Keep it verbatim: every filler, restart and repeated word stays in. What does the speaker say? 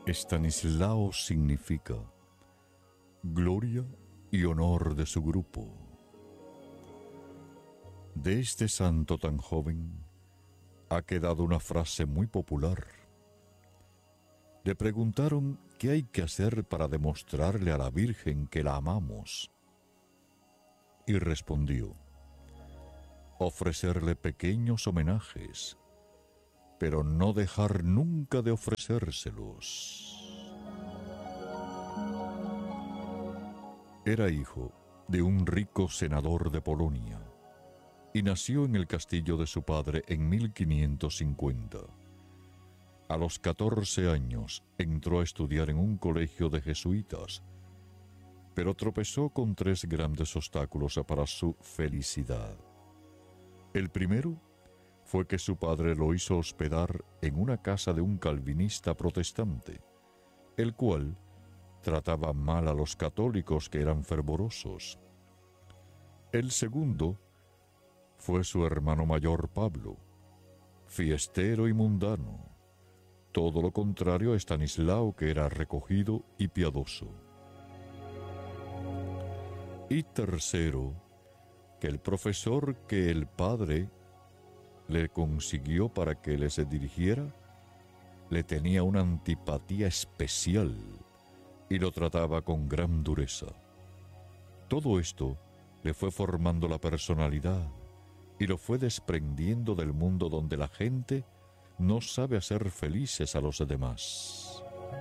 Estanislao significa gloria y honor de su grupo. De este santo tan joven ha quedado una frase muy popular. Le preguntaron qué hay que hacer para demostrarle a la Virgen que la amamos. Y respondió: ofrecerle pequeños homenajes, pero no dejar nunca de ofrecérselos. Era hijo de un rico senador de Polonia y nació en el castillo de su padre en mil quinientos cincuenta. A los catorce años entró a estudiar en un colegio de jesuitas, pero tropezó con tres grandes obstáculos para su felicidad. El primero fue que su padre lo hizo hospedar en una casa de un calvinista protestante, el cual trataba mal a los católicos que eran fervorosos. El segundo fue su hermano mayor Pablo, fiestero y mundano, todo lo contrario a Estanislao, que era recogido y piadoso. Y tercero, que el profesor que el padre le consiguió para que le se dirigiera, le tenía una antipatía especial y lo trataba con gran dureza. Todo esto le fue formando la personalidad y lo fue desprendiendo del mundo donde la gente no sabe hacer felices a los demás.